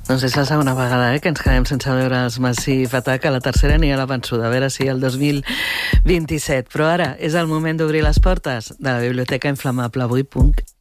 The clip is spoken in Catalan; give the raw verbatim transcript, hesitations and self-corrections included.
Doncs és la segona vegada eh, que ens quedem sense veure els Massive Attack. A la tercera ni a la vençuda, a veure si el dos mil vint-i-set. Però ara és el moment d'obrir les portes de la Biblioteca Inflamable avui punt